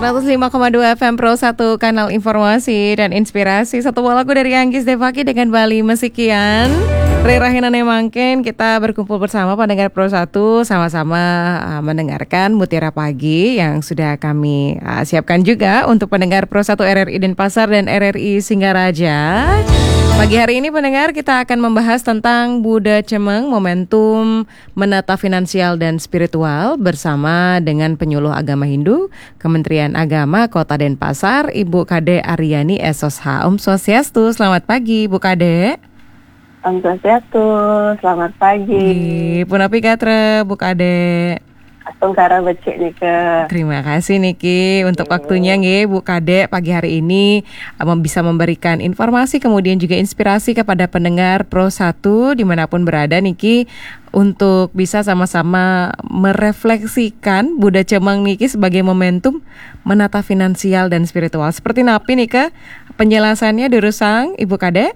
105,2 FM Pro 1, kanal informasi dan inspirasi. Satu buah lagu dari Anggis Devaki dengan Bali Mesekian. Ray Rahinane Mangken, kita berkumpul bersama pendengar Pro 1, sama-sama mendengarkan Mutiara Pagi yang sudah kami siapkan juga untuk pendengar Pro 1 RRI Denpasar dan RRI Singaraja. Pagi hari ini pendengar, kita akan membahas tentang Buddha Cemeng, momentum menata finansial dan spiritual bersama dengan penyuluh agama Hindu, Kementerian Agama Kota Denpasar, Ibu Kade Aryani SOSH. Om Swastiastu, selamat pagi Bu Kade. Om Swastiastu, selamat pagi. Punapi katre Bu Kade. Tungkara becik nih ke. Terima kasih Niki untuk waktunya nggih Bu Kade pagi hari ini bisa memberikan informasi kemudian juga inspirasi kepada pendengar Pro 1 dimanapun berada Niki untuk bisa sama-sama merefleksikan Buddha Cemeng Niki sebagai momentum menata finansial dan spiritual. Seperti napi nih ke penjelasannya Durusang Ibu Kade.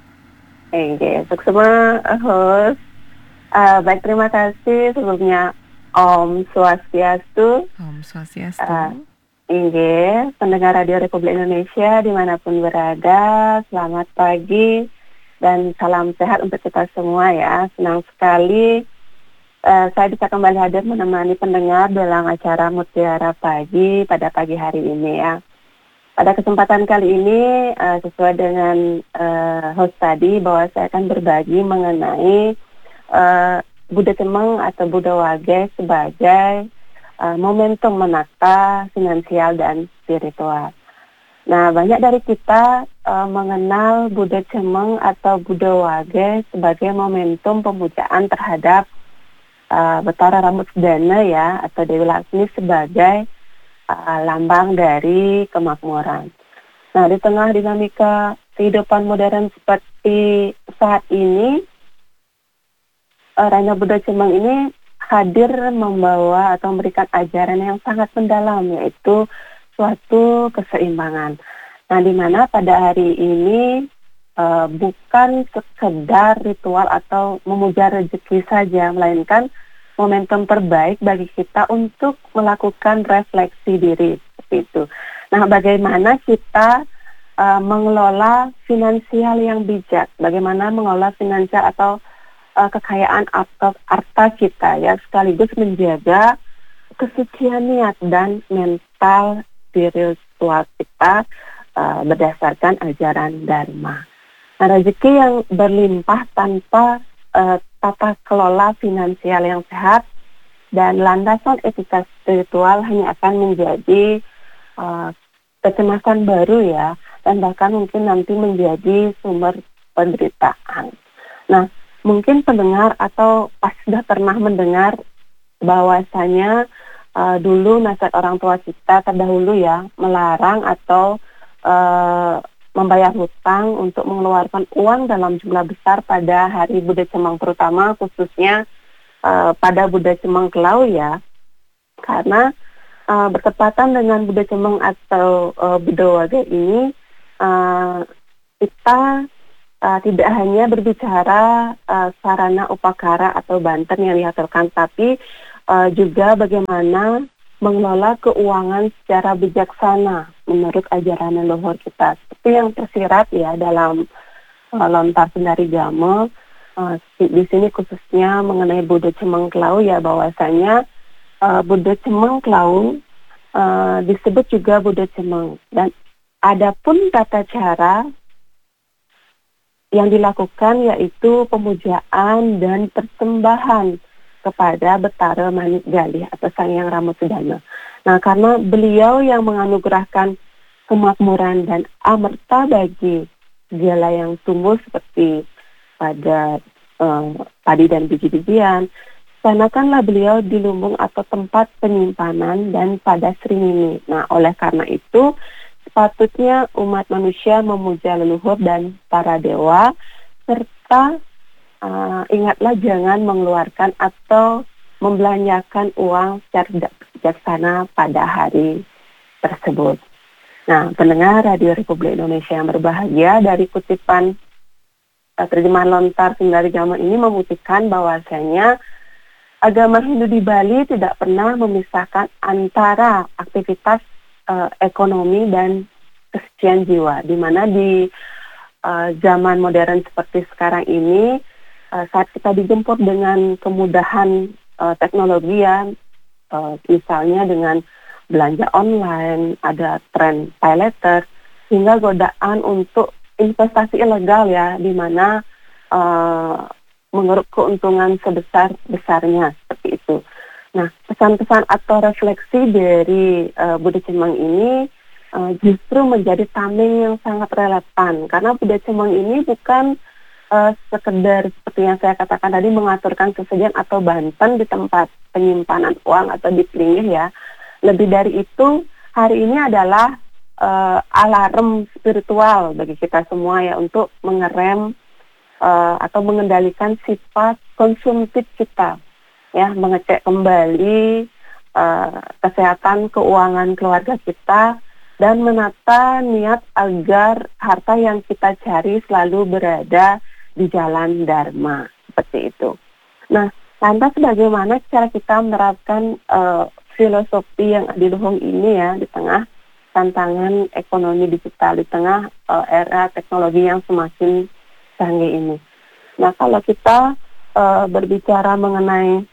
Untuk semua host, baik terima kasih sebelumnya. Om Swastiastu. Om Swastiastu. Pendengar Radio Republik Indonesia dimanapun berada, selamat pagi dan salam sehat untuk kita semua ya. Senang sekali saya bisa kembali hadir menemani pendengar dalam acara Mutiara Pagi pada pagi hari ini ya. Pada kesempatan kali ini sesuai dengan host tadi bahwa saya akan berbagi mengenai Buddha Cemeng atau Buddha Wage sebagai momentum menata finansial dan spiritual. Nah, banyak dari kita mengenal Buddha Cemeng atau Buddha Wage sebagai momentum pemujaan terhadap Betara Rambut Sedana ya, atau Dewi Laksmi sebagai lambang dari kemakmuran. Nah, di tengah dinamika kehidupan modern seperti saat ini, Rana Buddha Cemeng ini hadir membawa atau memberikan ajaran yang sangat mendalam, yaitu suatu keseimbangan. Nah, di mana pada hari ini bukan sekedar ritual atau memuja rezeki saja, melainkan momentum terbaik bagi kita untuk melakukan refleksi diri seperti itu. Nah, bagaimana kita mengelola finansial yang bijak, bagaimana mengelola finansial atau kekayaan atau harta kita ya, sekaligus menjaga kesucian niat dan mental spiritual kita berdasarkan ajaran Dharma. Nah, rezeki yang berlimpah tanpa tata kelola finansial yang sehat dan landasan etika spiritual hanya akan menjadi kecemasan baru ya, dan bahkan mungkin nanti menjadi sumber penderitaan. Nah, mungkin pendengar atau pas sudah pernah mendengar bahwasanya dulu nasihat orang tua kita terdahulu ya, melarang atau membayar hutang untuk mengeluarkan uang dalam jumlah besar pada hari Buddha Cemeng, terutama khususnya pada Buddha Cemeng Kelau ya, karena bertepatan dengan Buddha Cemeng atau Buddha Wage ini kita tidak hanya berbicara sarana upakara atau banten yang dihasilkan, tapi juga bagaimana mengelola keuangan secara bijaksana menurut ajaran leluhur kita. Seperti yang tersirat ya dalam Lontar Sundari Gama, di sini khususnya mengenai Buddha Cemeng Kelau ya, bahwasanya Buddha Cemeng Kelau disebut juga Buddha Cemeng, dan adapun tata cara yang dilakukan yaitu pemujaan dan persembahan kepada Betara Manik Galih atau Sang Hyang Rambut Sedana. Nah, karena beliau yang menganugerahkan kemakmuran dan amerta bagi segala yang tumbuh seperti pada padi dan biji-bijian, sanakanlah beliau di lumbung atau tempat penyimpanan dan pada sringini. Nah, oleh karena itu sepatutnya umat manusia memuja leluhur dan para dewa, serta ingatlah jangan mengeluarkan atau membelanjakan uang secara tidak bijaksana pada hari tersebut. Nah, pendengar Radio Republik Indonesia yang berbahagia, dari kutipan terjemahan Lontar Sundari Gama ini membuktikan bahwasanya agama Hindu di Bali tidak pernah memisahkan antara aktivitas ekonomi dan kesucian jiwa, di mana di zaman modern seperti sekarang ini, saat kita dijemput dengan kemudahan teknologi ya, misalnya dengan belanja online, ada tren pay later, hingga godaan untuk investasi ilegal ya, di mana mengeruk keuntungan sebesar-besarnya seperti itu. Nah, pesan-pesan atau refleksi dari Buddha Cemang ini justru menjadi tameng yang sangat relevan, karena Buddha Cemang ini bukan sekedar seperti yang saya katakan tadi mengaturkan sesajen atau banten di tempat penyimpanan uang atau di pinggir ya. Lebih dari itu, hari ini adalah alarm spiritual bagi kita semua ya, untuk mengerem atau mengendalikan sifat konsumtif kita ya, mengecek kembali kesehatan keuangan keluarga kita dan menata niat agar harta yang kita cari selalu berada di jalan dharma, seperti itu. Nah, lantas bagaimana cara kita menerapkan filosofi yang adiluhung ini ya, di tengah tantangan ekonomi digital, di tengah era teknologi yang semakin canggih ini. Nah, kalau kita berbicara mengenai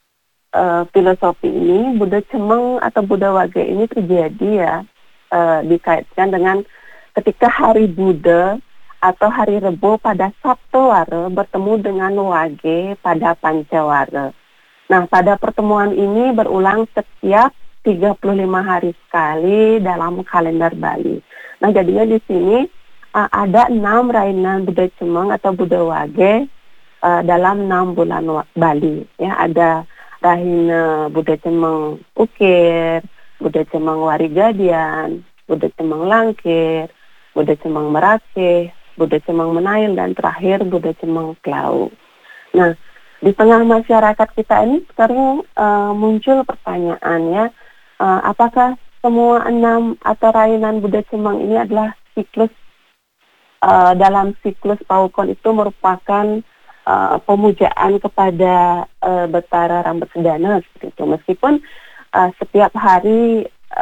filosofi ini, Buddha Cemeng atau Buddha Wage ini terjadi ya, dikaitkan dengan ketika hari Buddha atau hari Rebo pada Sabtu Wara bertemu dengan Wage pada Pancawara. Nah, pada pertemuan ini berulang setiap 35 hari sekali dalam kalender Bali. Nah, jadinya di sini ada 6 rainan Buddha Cemeng atau Buddha Wage dalam 6 bulan Bali. Ya, ada Rahina Buddha Cemeng Ukir, Buddha Cemeng Warigadian, Buddha Cemeng Langkir, Buddha Cemeng Merake, Buddha Cemeng Menail, dan terakhir Buddha Cemeng Klau. Nah, di tengah masyarakat kita ini sekarang muncul pertanyaan ya, apakah semua 6 atau rainan Buddha Cemeng ini adalah siklus dalam siklus Paukon itu merupakan pemujaan kepada Betara Rambut Sedana seperti itu. Meskipun setiap hari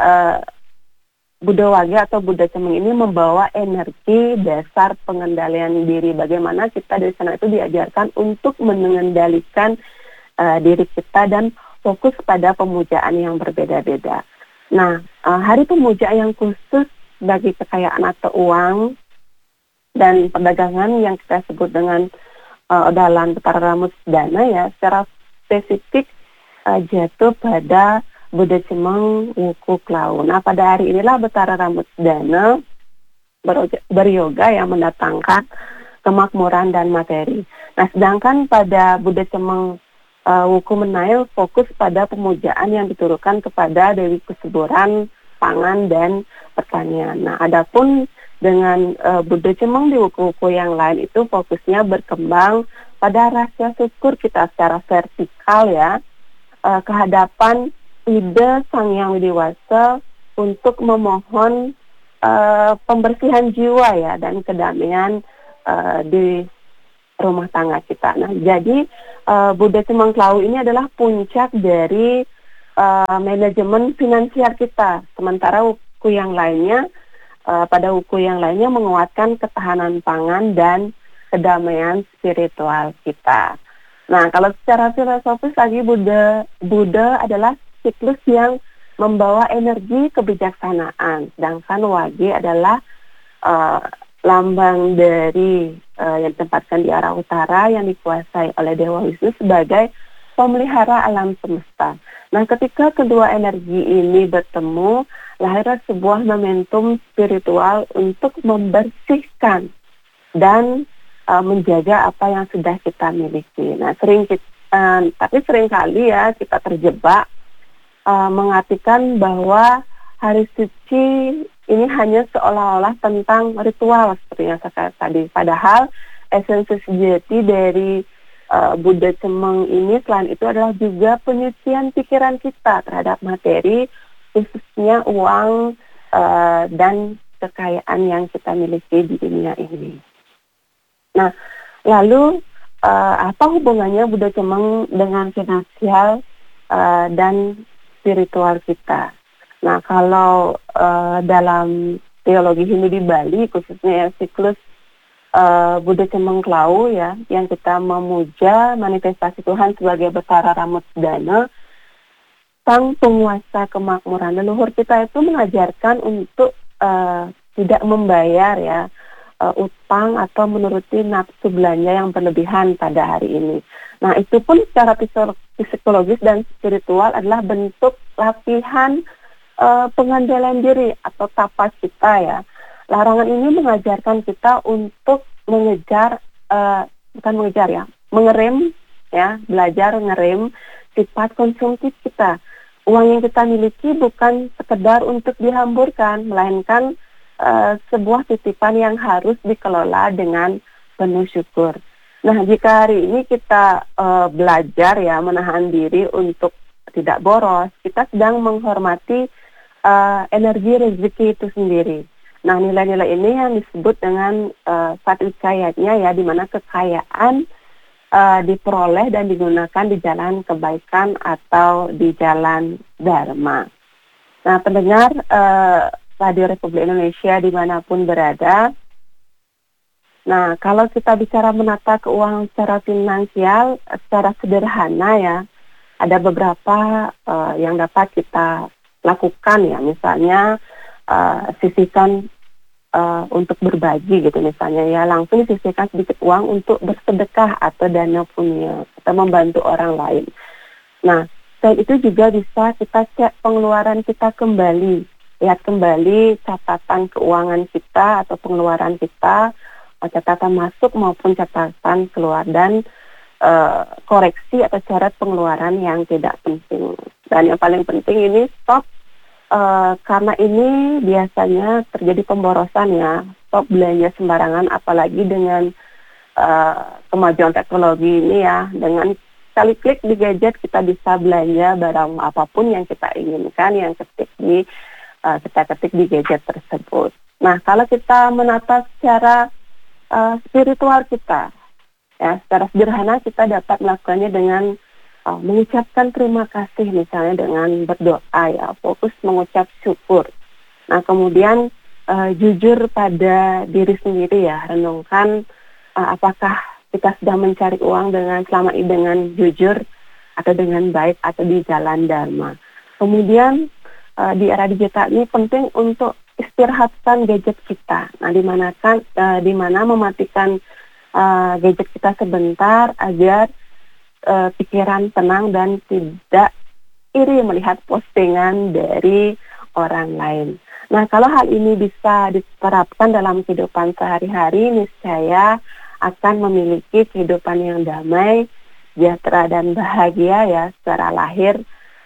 Buddha Wage atau Buddha Cemeng ini membawa energi dasar pengendalian diri. Bagaimana kita dari sana itu diajarkan untuk mengendalikan diri kita dan fokus pada pemujaan yang berbeda-beda. Nah, hari pemujaan yang khusus bagi kekayaan atau uang dan perdagangan yang kita sebut dengan Odalan Betara Rambut Sedana ya, secara spesifik jatuh pada Buddha Cemeng Wuku Klau. Nah, pada hari inilah Betara Rambut Sedana beryoga yang mendatangkan kemakmuran dan materi. Nah, sedangkan pada Buddha Cemeng Wuku Menail fokus pada pemujaan yang diturunkan kepada Dewi Kesuburan, pangan, dan pertanian. Nah, adapun dengan Buddha Cemeng di wuku-wuku yang lain itu fokusnya berkembang pada rasa syukur kita secara vertikal ya, kehadapan ide Sang Yang Widiwasa untuk memohon pembersihan jiwa ya dan kedamaian di rumah tangga kita. Nah, jadi Buddha Cemeng Klau ini adalah puncak dari manajemen finansial kita. Sementara wuku yang lainnya pada wuku yang lainnya menguatkan ketahanan pangan dan kedamaian spiritual kita. Nah, kalau secara filosofis lagi Buddha adalah siklus yang membawa energi kebijaksanaan, sedangkan Wage adalah lambang dari yang ditempatkan di arah utara yang dikuasai oleh Dewa Wisnu sebagai pemelihara alam semesta. Nah, ketika kedua energi ini bertemu, lahirlah sebuah momentum spiritual untuk membersihkan dan menjaga apa yang sudah kita miliki. Nah, tapi seringkali ya kita terjebak mengartikan bahwa hari suci ini hanya seolah-olah tentang ritual seperti yang saya katakan tadi. Padahal esensi sejati dari Buddha Cemeng ini selain itu adalah juga penyucian pikiran kita terhadap materi, khususnya uang dan kekayaan yang kita miliki di dunia ini. Nah, lalu apa hubungannya Buddha Cemeng dengan finansial dan spiritual kita? Nah, kalau dalam teologi Hindu di Bali, khususnya siklus Buddha Cemengklau ya, yang kita memuja manifestasi Tuhan sebagai Betara Ramudana, sang penguasa kemakmuran. Leluhur kita itu mengajarkan untuk tidak membayar ya utang atau menuruti nafsu belanja yang berlebihan pada hari ini. Nah, itu pun secara psikologis dan spiritual adalah bentuk latihan pengendalian diri atau tapas kita ya. Larangan ini mengajarkan kita untuk mengerem ya, belajar ngerem sifat konsumtif kita. Uang yang kita miliki bukan sekedar untuk dihamburkan, melainkan sebuah titipan yang harus dikelola dengan penuh syukur. Nah, jika hari ini kita belajar ya menahan diri untuk tidak boros, kita sedang menghormati energi rezeki itu sendiri. Nah, nilai-nilai ini yang disebut dengan satikayatnya ya, di mana kekayaan diperoleh dan digunakan di jalan kebaikan atau di jalan dharma. Nah, pendengar Radio Republik Indonesia dimanapun berada, nah kalau kita bicara menata keuangan secara finansial, secara sederhana ya, ada beberapa yang dapat kita lakukan ya, misalnya sisihkan untuk berbagi gitu misalnya ya, langsung sisihkan sedikit uang untuk bersedekah atau dana punya atau membantu orang lain. Nah, selain itu juga bisa kita cek pengeluaran kita kembali, lihat kembali catatan keuangan kita atau pengeluaran kita, catatan masuk maupun catatan keluar, dan koreksi atau coret pengeluaran yang tidak penting. Dan yang paling penting ini stop. Karena ini biasanya terjadi pemborosan ya, stop belanja sembarangan, apalagi dengan kemajuan teknologi ini ya. Dengan sekali klik di gadget kita bisa belanja barang apapun yang kita inginkan, yang kita ketik di gadget tersebut. Nah, kalau kita menata secara spiritual kita, ya secara sederhana kita dapat melakukannya dengan mengucapkan terima kasih, misalnya dengan berdoa ya, fokus mengucap syukur. Nah, kemudian jujur pada diri sendiri ya, renungkan apakah kita sedang mencari uang selama ini dengan jujur atau dengan baik atau di jalan dharma. Kemudian di era digital ini penting untuk istirahatkan gadget kita. Nah, di mana mematikan gadget kita sebentar agar pikiran tenang dan tidak iri melihat postingan dari orang lain. Nah, kalau hal ini bisa diterapkan dalam kehidupan sehari-hari, niscaya akan memiliki kehidupan yang damai, sejahtera dan bahagia ya, secara lahir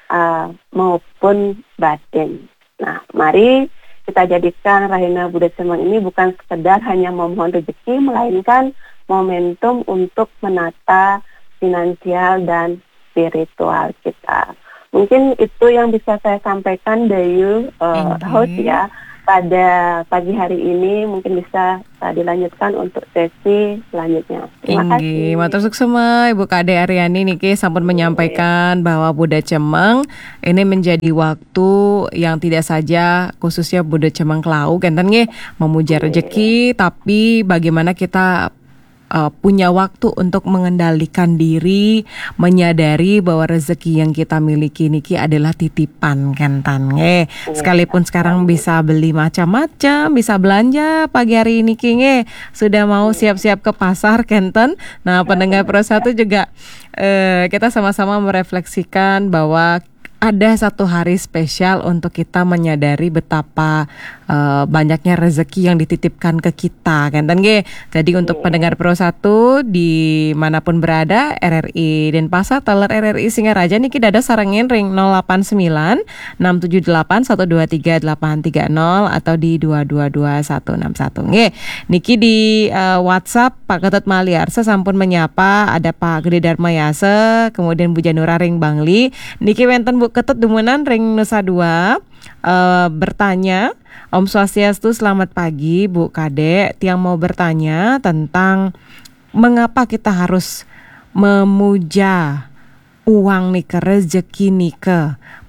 maupun batin. Nah, mari kita jadikan Rahina Buddha Cemeng ini bukan sekedar hanya memohon rezeki, melainkan momentum untuk menata finansial dan spiritual kita. Mungkin itu yang bisa saya sampaikan, Dayu, host ya, pada pagi hari ini. Mungkin bisa dilanjutkan untuk sesi selanjutnya. Terima kasih. Matur suksema Ibu Kade Aryani niki sampun menyampaikan bahwa Buddha Cemeng ini menjadi waktu yang tidak saja khususnya Buddha Cemengklau kenten nggih memuja rezeki, tapi bagaimana kita punya waktu untuk mengendalikan diri, menyadari bahwa rezeki yang kita miliki niki adalah titipan kentan nge. Sekalipun sekarang bisa beli macam-macam, bisa belanja pagi hari ini nge, sudah mau siap-siap ke pasar kenten. Nah, pendengar Pro 1 juga kita sama-sama merefleksikan bahwa ada satu hari spesial untuk kita menyadari betapa banyaknya rezeki yang dititipkan ke kita kan. Jadi untuk pendengar Pro 1 dimanapun berada, RRI Denpasar, teler RRI Singaraja niki dada sarengin ring 089 678 123 830 atau di 222 161 nggih. Niki di WhatsApp Pak Ketut Maliarsa sampun menyapa, ada Pak Gede Darmayase, kemudian Bu Janura ring Bangli. Niki wenten Bu Ketut Dumunan ring Nusa 2 bertanya, Om Swastiastu, selamat pagi Bu Kade. Tiang mau bertanya tentang mengapa kita harus memuja uang nike, rezeki nike,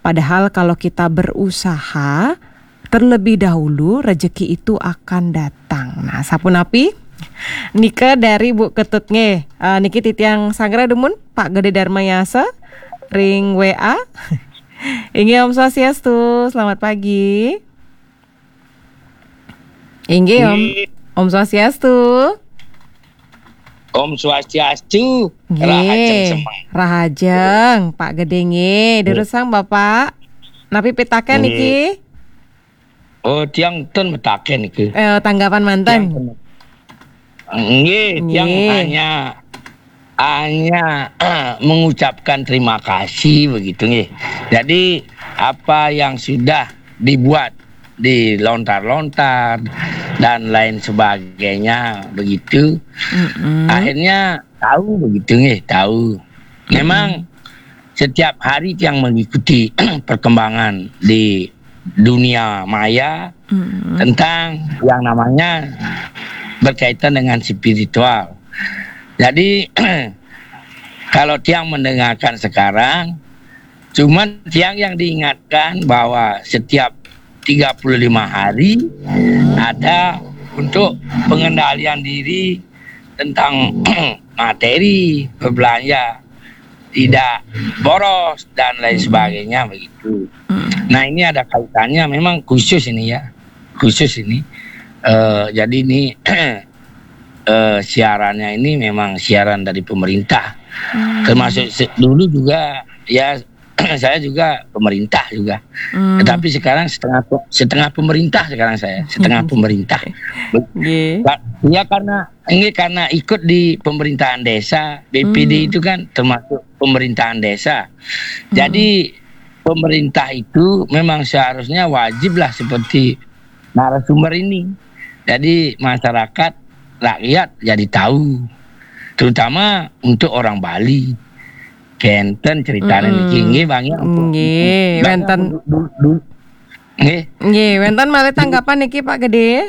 Padahal kalau kita berusaha terlebih dahulu rezeki itu akan datang. Nah, sapunapi Nika dari Bu Ketut nge. Niki titiang sangra demun Pak Gede Darmayasa ring WA. Inge Om Swastiastu, selamat pagi. Inge Om Swastiastu. Om Swastiastu, rahajeng semang. Rahajeng, Pak Gede nge. Dirusang Bapak. Napi pitakan niki. Oh, tiang ten metaken iki. Tanggapan mantan. Nggih, tiang hanya mengucapkan terima kasih begitu nggih. Jadi apa yang sudah dibuat di lontar-lontar dan lain sebagainya begitu, akhirnya tahu begitu nggih, tahu. Memang setiap hari yang mengikuti perkembangan di dunia maya tentang yang namanya berkaitan dengan spiritual. Jadi kalau tiang mendengarkan sekarang, cuman tiang yang diingatkan bahwa setiap 35 hari ada untuk pengendalian diri tentang materi, berbelanja, tidak boros dan lain sebagainya begitu. Nah, ini ada kaitannya memang khusus ini ya. Khusus ini. Jadi ini siarannya ini memang siaran dari pemerintah. Termasuk dulu juga ya saya juga pemerintah juga. Tetapi sekarang setengah pemerintah sekarang saya, setengah pemerintah. Ya karena ikut di pemerintahan desa, BPD itu kan termasuk pemerintahan desa. Jadi pemerintah itu memang seharusnya wajiblah seperti narasumber ini. Jadi masyarakat, rakyat jadi tahu, terutama untuk orang Bali. Kenten ceritanya niki Bang ya. Nggih, wonten. Nggih, wonten malih tanggapan niki Pak Gede.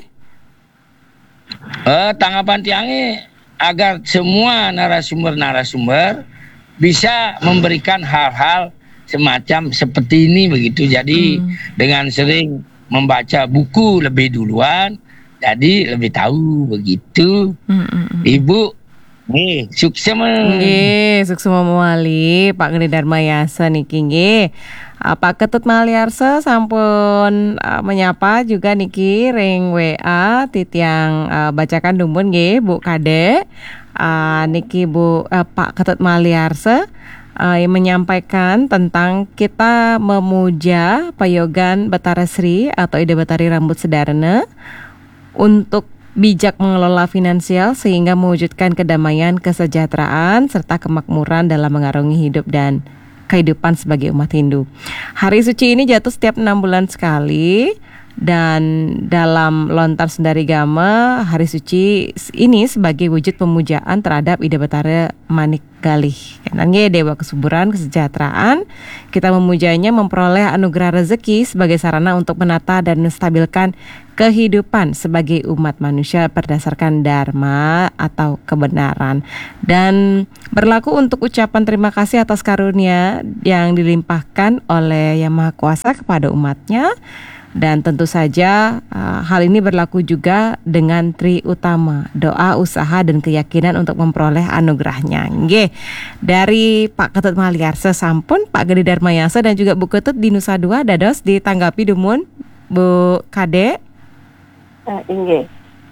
Tanggapan tiange agar semua narasumber bisa memberikan hal-hal semacam seperti ini begitu. Jadi dengan sering membaca buku lebih duluan, jadi lebih tahu begitu. Ibu nih, sukses nggih, sukses mawali Pak Gede Darmayasa niki nggih. Pak Ketut Maliarsa sampun menyapa juga niki ring WA titiang bacakan dumun nggih Bu Kade. Niki Bu Pak Ketut Maliarsa yang menyampaikan tentang kita memuja Payogan Betara Sri atau Ida Betari Rambut Sederhana untuk bijak mengelola finansial sehingga mewujudkan kedamaian, kesejahteraan, serta kemakmuran dalam mengarungi hidup dan kehidupan sebagai umat Hindu. Hari suci ini jatuh setiap 6 bulan sekali, dan dalam lontar Sundari Gama, hari suci ini sebagai wujud pemujaan terhadap Ida Betara Manik Galih. Kenannya Dewa Kesuburan, Kesejahteraan. Kita memujanya memperoleh anugerah rezeki sebagai sarana untuk menata dan menstabilkan kehidupan sebagai umat manusia berdasarkan dharma atau kebenaran, dan berlaku untuk ucapan terima kasih atas karunia yang dilimpahkan oleh Yang Maha Kuasa kepada umatnya. Dan tentu saja hal ini berlaku juga dengan tri utama, doa, usaha, dan keyakinan untuk memperoleh anugerahnya. Nggih, dari Pak Ketut Maliarsa sampun Pak Gede Darmayasa dan juga Bu Ketut di Nusa Dua dados ditanggapi dumun Bu Kade. Nggih.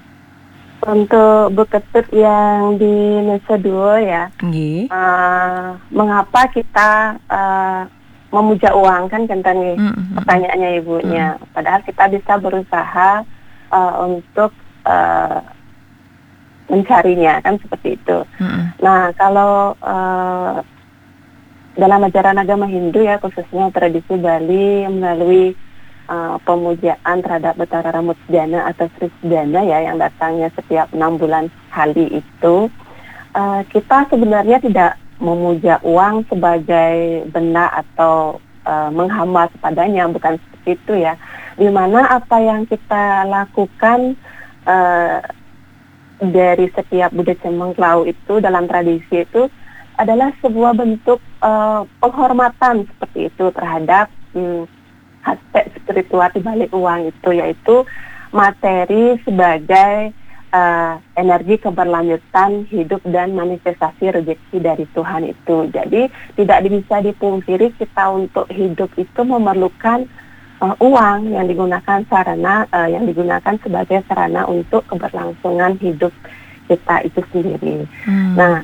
Untuk Bu Ketut yang di Nusa Dua ya. Nggih. Mengapa kita memuja uang kan nih pertanyaannya ibunya. Padahal kita bisa berusaha untuk mencarinya kan seperti itu. Nah kalau dalam ajaran agama Hindu ya khususnya tradisi Bali melalui pemujaan terhadap Betara Rambut Sedana atau Sri Sedana ya yang datangnya setiap 6 bulan sekali itu, kita sebenarnya tidak memuja uang sebagai benda atau menghamba kepadanya, bukan seperti itu ya. Dimana apa yang kita lakukan dari setiap Buddha Cemengklau itu dalam tradisi itu adalah sebuah bentuk penghormatan seperti itu terhadap aspek spiritual di balik uang itu, yaitu materi sebagai energi keberlanjutan hidup dan manifestasi rezeki dari Tuhan itu. Jadi tidak bisa dipungkiri kita untuk hidup itu memerlukan uang yang digunakan yang digunakan sebagai sarana untuk keberlangsungan hidup kita itu sendiri. Nah,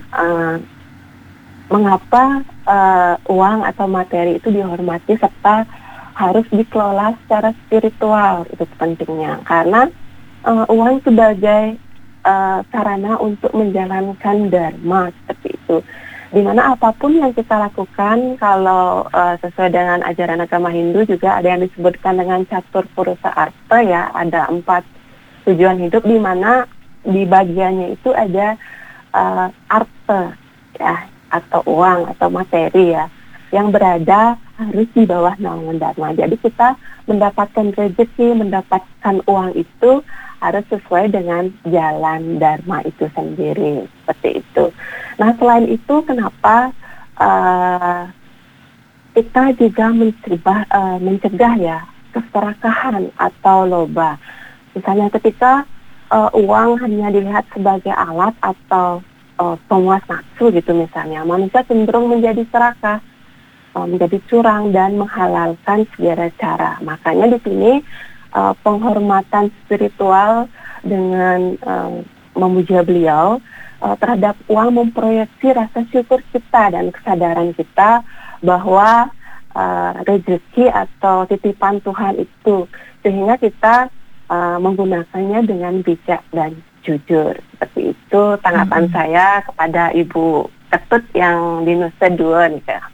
mengapa uang atau materi itu dihormati serta harus dikelola secara spiritual, itu pentingnya karena uang sebagai sarana untuk menjalankan dharma seperti itu. Dimana apapun yang kita lakukan, kalau sesuai dengan ajaran agama Hindu juga ada yang disebutkan dengan catur purusa arta ya, ada 4 tujuan hidup, di mana di bagiannya itu ada arta ya, atau uang atau materi ya, yang berada harus di bawah naungan dharma. Jadi kita mendapatkan rezeki, mendapatkan uang itu harus sesuai dengan jalan dharma itu sendiri, seperti itu. Nah, selain itu kenapa kita juga mencegah ya keserakahan atau loba. Misalnya ketika uang hanya dilihat sebagai alat atau pemuas nafsu gitu misalnya, manusia cenderung menjadi serakah, menjadi curang dan menghalalkan segala cara. Makanya di sini penghormatan spiritual dengan memuja beliau terhadap uang memproyeksi rasa syukur kita dan kesadaran kita bahwa rezeki atau titipan Tuhan itu, sehingga kita menggunakannya dengan bijak dan jujur. Seperti itu tanggapan saya kepada Ibu Ketut yang di Nusa Dua nih Kak.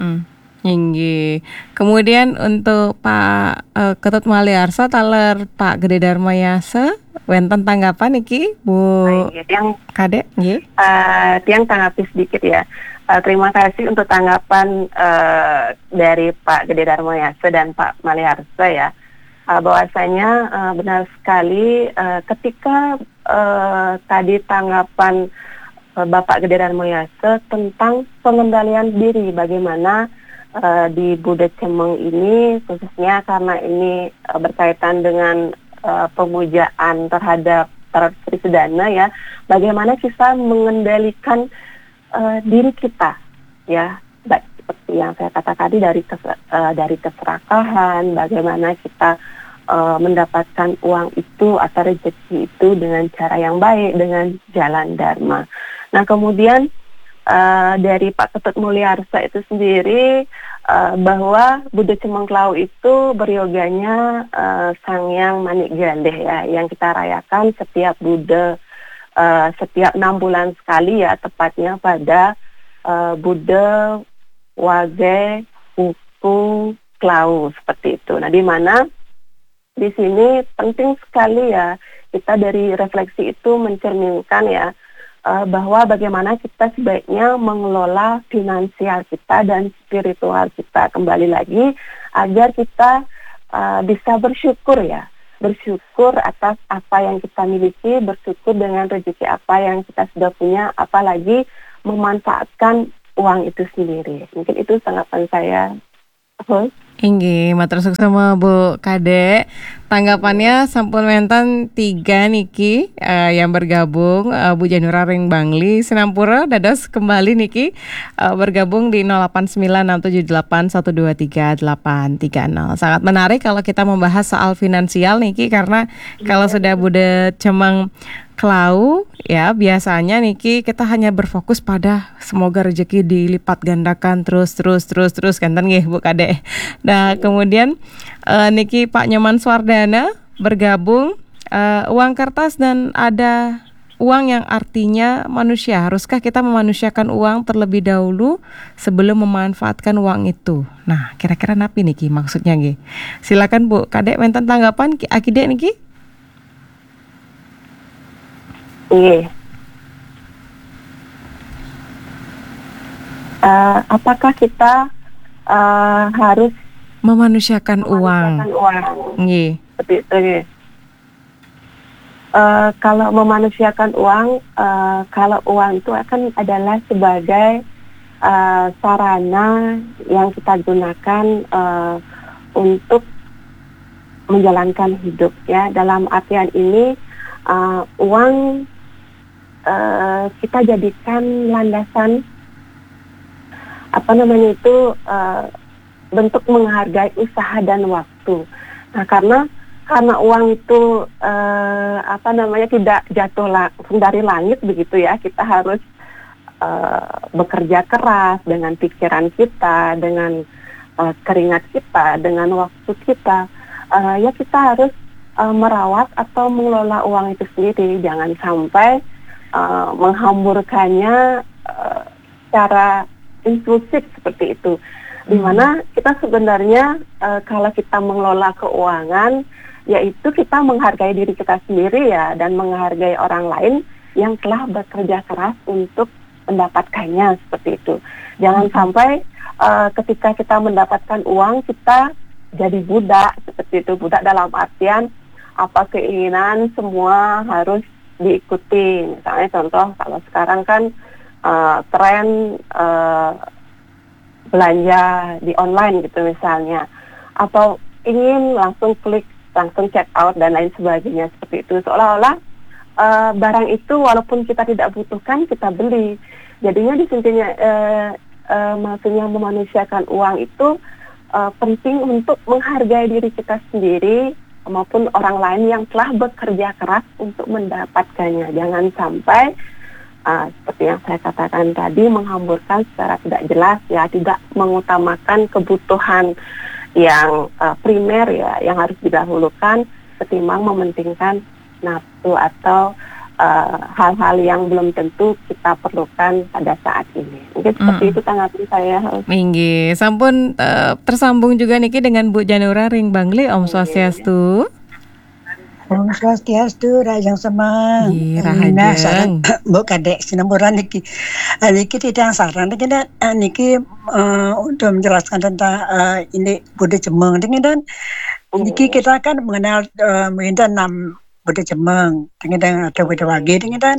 Inggih. Kemudian untuk Pak Ketut Maliarsa taler Pak Gede Dharma Yasa wenten tanggapan iki Bu yang Kadek nggih. Tiang tanggapi sedikit ya. Terima kasih untuk tanggapan dari Pak Gede Dharma Yasa dan Pak Maliarsa ya. Bahwasanya benar sekali ketika tadi tanggapan Bapak Gede Dharma Yasa tentang pengendalian diri, bagaimana di Buddha Cemeng ini khususnya karena ini berkaitan dengan pemujaan terhadap Sri Sedana ya, bagaimana kita mengendalikan diri kita ya, seperti yang saya katakan tadi dari keserakahan, bagaimana kita mendapatkan uang itu atau rezeki itu dengan cara yang baik, dengan jalan dharma. Nah kemudian dari Pak Ketut Mulyarsa itu sendiri bahwa Buddha Cemengklau itu beryoganya Sangyang Manik Gandeh ya, yang kita rayakan setiap Buddha setiap 6 bulan sekali ya, tepatnya pada Buddha Wage Huku Klau seperti itu. Nah, di mana di sini penting sekali ya kita dari refleksi itu mencerminkan ya bahwa bagaimana kita sebaiknya mengelola finansial kita dan spiritual kita kembali lagi agar kita bisa bersyukur ya, bersyukur atas apa yang kita miliki, bersyukur dengan rezeki apa yang kita sudah punya, apalagi memanfaatkan uang itu sendiri. Mungkin itu tanggapan saya. Inggih, matur sukses sama Bu Kadek. Tanggapannya sampun wenten 3 niki yang bergabung, Bu Janura Ring Bangli Sinampura dados kembali niki bergabung di 089678123830. Sangat menarik kalau kita membahas soal finansial niki, karena kalau sudah Buddha Cemeng Klau ya, biasanya niki kita hanya berfokus pada semoga rezeki dilipat gandakan terus kan nggih Bu Kadek. Nah, kemudian niki Pak Nyoman Swardana bergabung, uang kertas dan ada uang yang artinya manusia. Haruskah kita memanusiakan uang terlebih dahulu sebelum memanfaatkan uang itu? Nah, kira-kira napi niki maksudnya nggih. Silakan Bu Kadek wenten tanggapan akidek niki. Iya. Apakah kita harus memanusiakan uang? Nggih. Seperti itu. Kalau memanusiakan uang, kalau uang itu akan adalah sebagai sarana yang kita gunakan untuk menjalankan hidup ya. Dalam artian ini uang kita jadikan landasan bentuk menghargai usaha dan waktu. Nah, karena uang itu tidak jatuh langsung dari langit begitu ya. Kita harus bekerja keras dengan pikiran kita, dengan keringat kita, dengan waktu kita. Ya kita harus merawat atau mengelola uang itu sendiri. Jangan sampai menghamburkannya secara impulsif seperti itu. Dimana kita sebenarnya kalau kita mengelola keuangan, yaitu kita menghargai diri kita sendiri ya, dan menghargai orang lain yang telah bekerja keras untuk mendapatkannya seperti itu. Jangan sampai ketika kita mendapatkan uang kita jadi budak seperti itu. Budak dalam artian apa keinginan semua harus diikuti. Misalnya contoh kalau sekarang kan tren belanja di online gitu misalnya, atau ingin langsung klik, langsung check out dan lain sebagainya seperti itu. Seolah-olah barang itu walaupun kita tidak butuhkan kita beli. Jadinya di sininya maksudnya memanusiakan uang itu penting untuk menghargai diri kita sendiri maupun orang lain yang telah bekerja keras untuk mendapatkannya. Jangan sampai seperti yang saya katakan tadi, menghamburkan secara tidak jelas ya, tidak mengutamakan kebutuhan yang primer ya, yang harus didahulukan ketimbang mementingkan nafsu atau hal-hal yang belum tentu kita perlukan pada saat ini. Mungkin seperti itu tanggapan saya. Inggih, sampun tersambung juga niki dengan Bu Janura Ring Bangli. Om Swastiastu. Om Swastiastu, Rajang Semang. Nah, saran Bu Kadek Sinamburan niki tidak saran niki untuk menjelaskan tentang ini Buddha Cemeng dan niki kita kan mengenal mengenal 6 Buddha Cemeng dengan ada Buddha Wage dengan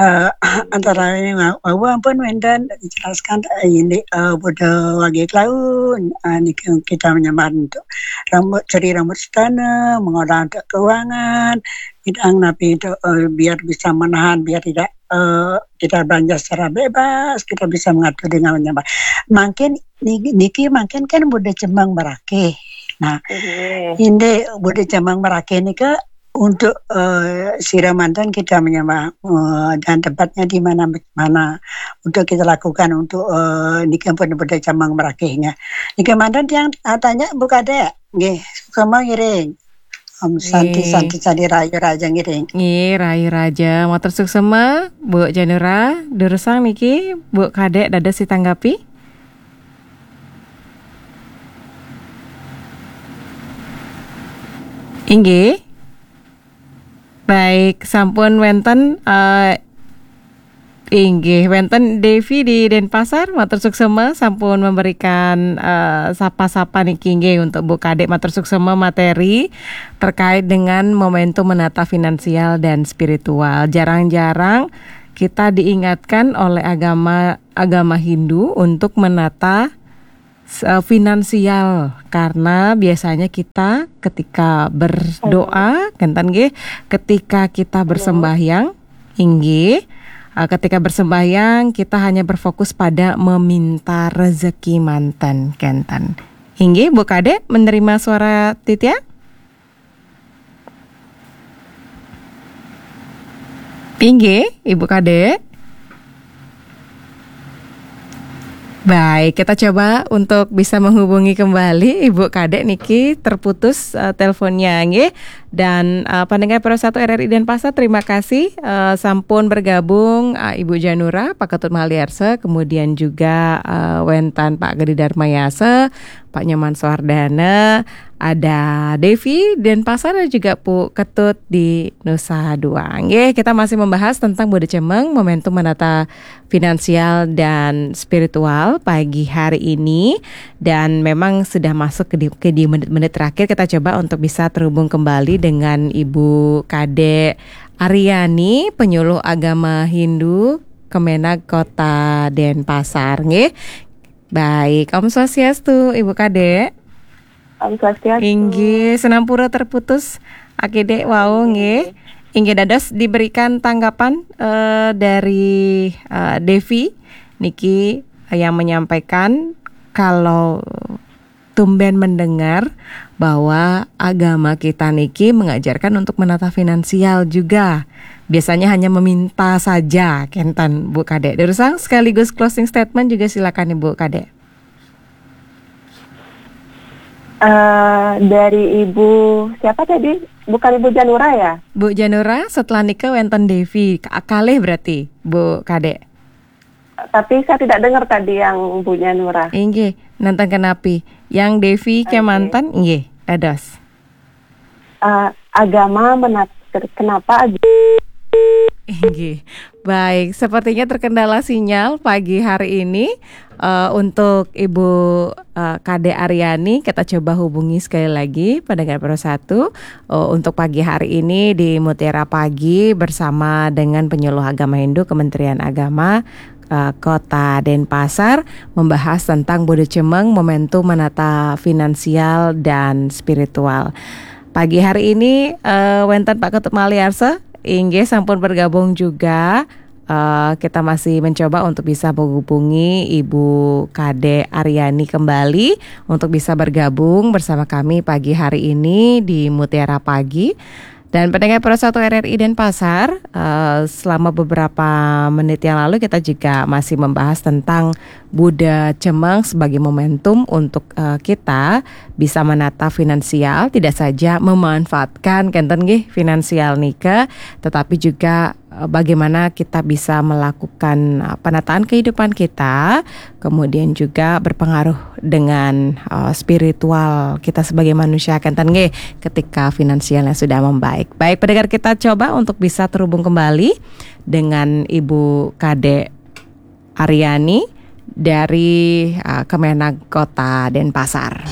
antara yang awam pun mendan dijelaskan ini Buddha Wage Klaun ini kita menyamar untuk cari rambut istana, mengolah untuk keuangan, bidang nabi itu biar bisa menahan, biar tidak kita belanja secara bebas, kita bisa mengatur dengan menyamar. Makin niki makin kan Buddha Cemeng Merake. Nah, ini Buddha Cemeng Merake ini ke untuk siramantan kita menyembah dan tempatnya di mana untuk kita lakukan untuk nikah Buddha Cemeng Merakehnya. Nikah mantan yang tanya buka deh, nggih, sama ngiring. Om Santi Rayu Raja ngiring. Nggih, Rayu Raja matur suksema Bu Janura Dursang niki Bu Kadek dados ditanggapi. Inggih. Baik, sampun wenten inggih wenten Devi di Denpasar matur suksema sampun memberikan sapa-sapa niki nggih untuk Bu Kadek matur suksema materi terkait dengan momentum menata finansial dan spiritual. Jarang-jarang kita diingatkan oleh agama Hindu untuk menata finansial, karena biasanya kita ketika berdoa kenten nggih, ketika kita bersembahyang inggih, ketika bersembahyang kita hanya berfokus pada meminta rezeki manten kenten. Inggih Bu Kadek menerima suara Titia? Inggih Ibu Kadek. Baik, kita coba untuk bisa menghubungi kembali Ibu Kadek niki terputus teleponnya nggih. Dan pendengar Pro 1 RRI Denpasar, terima kasih sampun bergabung Ibu Janura, Pak Ketut Maliarse, kemudian juga Wentan Pak Gede Darmayase, Pak Nyoman Suardana, ada Devi Denpasar dan juga Bu Ketut di Nusa Dua. Nggih, kita masih membahas tentang Buddha Cemeng, momentum menata finansial dan spiritual pagi hari ini, dan memang sudah masuk ke di menit-menit terakhir. Kita coba untuk bisa terhubung kembali dengan Ibu Kadek Aryani, penyuluh agama Hindu Kemenag Kota Denpasar nggih. Baik, Om Swastiastu Ibu Kadek. Om Swastiastu. Inggih, senampura terputus. Akide wau nggih. Inggih dados diberikan tanggapan dari Devi niki yang menyampaikan kalau tumben mendengar bahwa agama kita niki mengajarkan untuk menata finansial juga. Biasanya hanya meminta saja, Kentan Bu Kade. Darusang sekaligus closing statement juga silakan Ibu Kade. Dari Ibu siapa tadi? Bukan Ibu Janura ya? Bu Janura setelah nikah wenten Devi kalih berarti Bu Kade. Tapi saya tidak dengar tadi yang Bu Janura. Inggih, nanten kenapi. Yang Devi kemantan inggih, dados. Agama kenapa? Inggih. Baik, sepertinya terkendala sinyal pagi hari ini. Untuk Ibu Kade Aryani kita coba hubungi sekali lagi pendengar Pro 1 untuk pagi hari ini di Mutiara Pagi bersama dengan Penyuluh Agama Hindu Kementerian Agama Kota Denpasar membahas tentang Bude Cemeng, momentum menata finansial dan spiritual. Pagi hari ini wenten Pak Ketut Maliarsa inggih sampun bergabung juga. Kita masih mencoba untuk bisa menghubungi Ibu Kade Aryani kembali untuk bisa bergabung bersama kami pagi hari ini di Mutiara Pagi. Dan pendengar Pro 1 RRI Denpasar, selama beberapa menit yang lalu kita juga masih membahas tentang Bude Cemeng sebagai momentum untuk kita bisa menata finansial, tidak saja memanfaatkan kenten nggih finansial nika, tetapi juga bagaimana kita bisa melakukan penataan kehidupan kita, kemudian juga berpengaruh dengan spiritual kita sebagai manusia kenten nggih ketika finansialnya sudah membaik. Baik, pendengar, kita coba untuk bisa terhubung kembali dengan Ibu Kade Aryani dari Kemenag Kota Denpasar.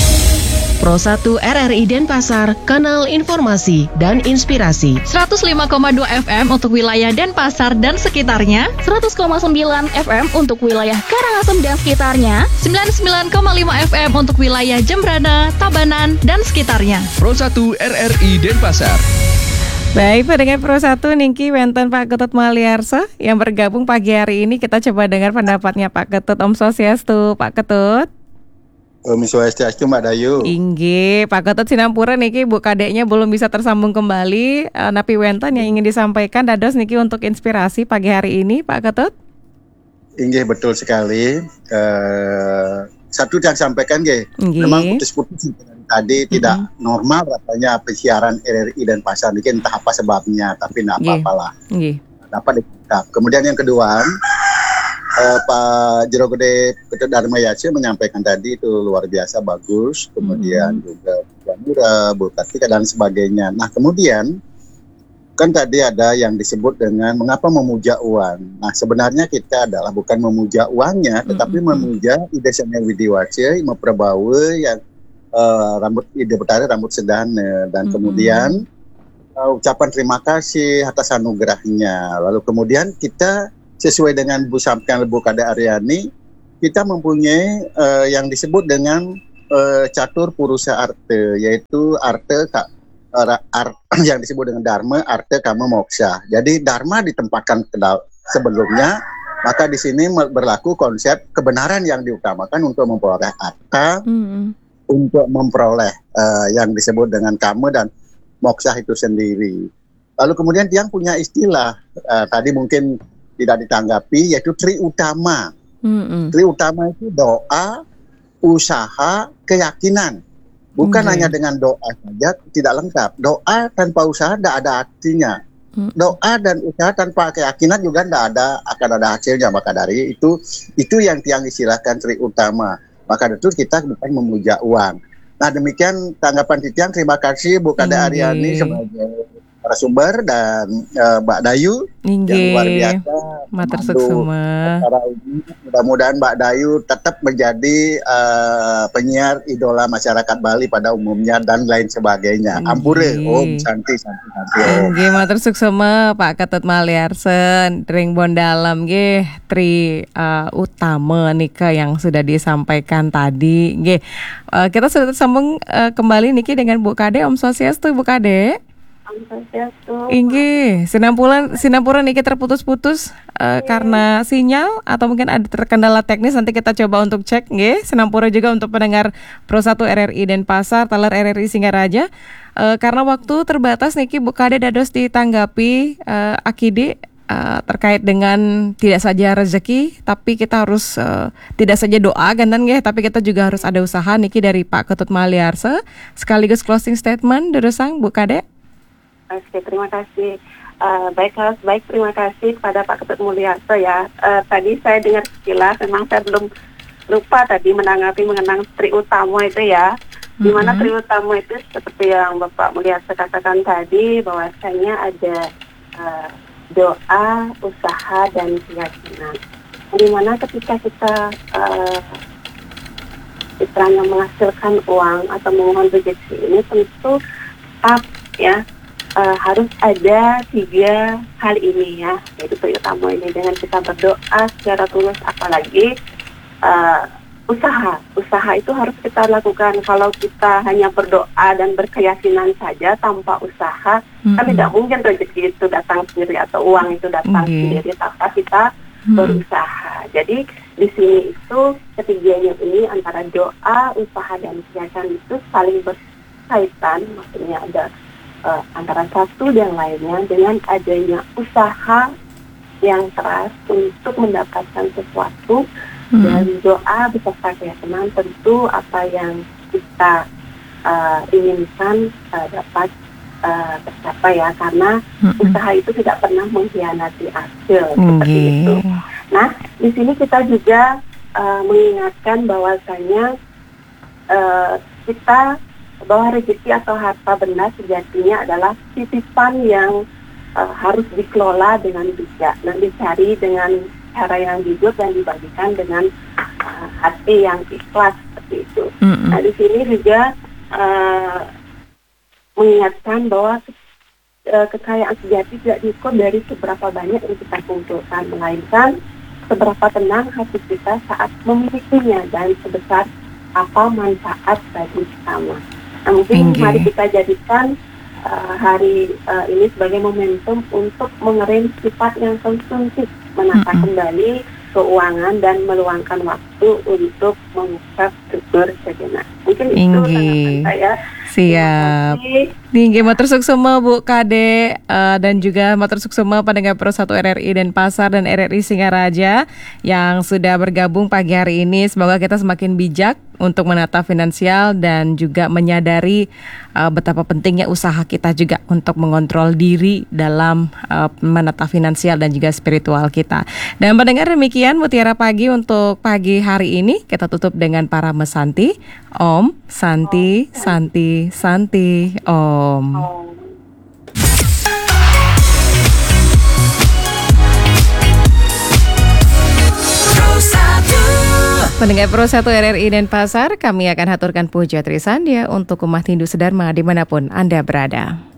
Pro 1 RRI Denpasar, kanal informasi dan inspirasi. 105,2 FM untuk wilayah Denpasar dan sekitarnya, 100,9 FM untuk wilayah Karangasem dan sekitarnya, 99,5 FM untuk wilayah Jembrana, Tabanan dan sekitarnya. Pro 1 RRI Denpasar. Baik, pendengar Pro 1 ningki wenten Pak Ketut Maliarsa yang bergabung pagi hari ini. Kita coba dengar pendapatnya Pak Ketut. Om Swastiastu, Pak Ketut. Om Swastiastu, Mbak Dayu. Inggih, Pak Ketut Sinampura niki Bu Kadeknya belum bisa tersambung kembali. Napi wenten yang ingin disampaikan dados niki untuk inspirasi pagi hari ini, Pak Ketut. Inggih, betul sekali. Satu yang sampaikan nggih, memang putus-putus tadi tidak normal rasanya siaran RRI dan Pasar niki, entah apa sebabnya, tapi tidak apa-apalah. Dapat ditangkap. Kemudian yang kedua, Pak Jero Gede Ketut Dharma Yase menyampaikan tadi itu luar biasa bagus. Kemudian juga Janura, Bu Kartika dan sebagainya. Nah, kemudian kan tadi ada yang disebut dengan mengapa memuja uang. Nah, sebenarnya kita adalah bukan memuja uangnya, tetapi memuja ide Sanya Widiwace, Prabawa yang rambut ide betara rambut sedana, dan kemudian ucapan terima kasih atas anugerahnya. Lalu kemudian kita sesuai dengan Bu sampaikan Bu Kade Aryani, kita mempunyai yang disebut dengan catur purusa arte, yaitu arte yang disebut dengan dharma, arte, kama, moksha. Jadi dharma ditempatkan sebelumnya, maka di sini berlaku konsep kebenaran yang diutamakan untuk memperoleh arta, untuk memperoleh yang disebut dengan kama dan moksha itu sendiri. Lalu kemudian dia punya istilah tadi mungkin tidak ditanggapi, yaitu tri utama. Tri utama itu doa, usaha, keyakinan. Bukan hanya dengan doa saja tidak lengkap. Doa tanpa usaha tidak ada artinya. Doa dan usaha tanpa keyakinan juga akan ada hasilnya. Maka dari itu yang istilahkan tri utama. Maka itu kita bukan memuja uang. Nah, demikian tanggapan Titian. Terima kasih Bu Kade Aryani sebagai narasumber dan Mbak Dayu yang luar biasa Matur pemandu suksema. acara ini. Mudah-mudahan Mbak Dayu tetap menjadi penyiar idola masyarakat Bali pada umumnya dan lain sebagainya. Ampure, Om Santi Om. Nggih, matur suksema Pak Ketut Maliarsen, ring bondalam nggih tri utama nika yang sudah disampaikan tadi. Nggih. Kita sudah tersambung kembali niki dengan Bu Kade. Om Swastiastu Bu Kade. Inggih, sinampuran niki terputus-putus karena sinyal atau mungkin ada terkendala teknis, nanti kita coba untuk cek nggih. Sinampura juga untuk pendengar Pro 1 RRI Denpasar, Taler RRI Singaraja. Karena waktu terbatas niki Bu Kade dados ditanggapi Akidi terkait dengan tidak saja rezeki, tapi kita harus tidak saja doa gantan nggih, tapi kita juga harus ada usaha niki dari Pak Ketut Maliarse sekaligus closing statement derusang Bu Kade. Oke, terima kasih. Baik, terima kasih kepada Pak Ketut Mulyarto ya. Tadi saya dengar sekilas, memang saya belum lupa tadi menanggapi mengenang Tri Utama itu ya. Di mana Tri Utama itu seperti yang Bapak Mulyarto katakan tadi, bahwasanya ada doa, usaha, dan keyakinan. Di mana ketika kita istilahnya menghasilkan uang atau memohon rezeki ini tentu harus ada 3 hal ini ya, yaitu terutama ini dengan kita berdoa secara tulus, apalagi usaha itu harus kita lakukan. Kalau kita hanya berdoa dan berkeyakinan saja tanpa usaha, kan tidak mungkin rezeki itu datang sendiri atau uang itu datang sendiri tanpa kita berusaha. Jadi di sini itu ketiganya ini antara doa, usaha, dan keyakinan itu saling berkaitan, maksudnya ada antara satu dan lainnya. Dengan adanya usaha yang keras untuk mendapatkan sesuatu dan doa beserta keyakinan, tentu apa yang kita inginkan dapat tercapai ya, karena usaha itu tidak pernah mengkhianati hasil seperti itu. Nah, di sini kita juga mengingatkan bahwasanya bahwa rezeki atau harta benda sejatinya adalah titipan yang harus dikelola dengan bijak dan dicari dengan cara yang jujur dan dibagikan dengan hati yang ikhlas seperti itu. Nah, di sini juga mengingatkan bahwa kekayaan sejati tidak diukur dari seberapa banyak yang kita kumpulkan, melainkan seberapa tenang hati kita saat memilikinya dan sebesar apa manfaat bagi bersama. Nah, mungkin mari kita jadikan hari ini sebagai momentum untuk mengerim sifat yang konsumtif, menata kembali keuangan dan meluangkan waktu untuk mengucap syukur sejenak. Mungkin itu tanggapan saya. Siap. Tinggi matur suksema Bu Kade dan juga matur suksema pendengar Pro 1 RRI Denpasar dan RRI Singaraja yang sudah bergabung pagi hari ini. Semoga kita semakin bijak untuk menata finansial dan juga menyadari betapa pentingnya usaha kita juga untuk mengontrol diri dalam menata finansial dan juga spiritual kita. Dan pendengar, demikian Mutiara Pagi untuk pagi hari ini. Kita tutup dengan para mesanti. Om, Santi, Santi, Santi, Om. Pendengar Pro 1 RRI Denpasar, kami akan haturkan puja Trisandia untuk umat Hindu Sedharma dimanapun Anda berada.